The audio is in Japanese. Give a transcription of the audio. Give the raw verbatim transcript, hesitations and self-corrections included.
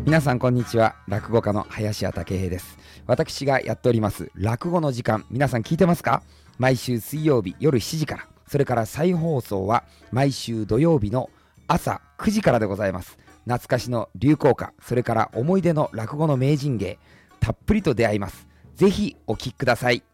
皆さんこんにちは。落語家の林家武平です。私がやっております落語の時間、皆さん聞いてますか？毎週水曜日夜しちじから、それから再放送は毎週土曜日の朝くじからでございます。懐かしの流行歌、それから思い出の落語の名人芸、たっぷりと出会います。ぜひお聞きください。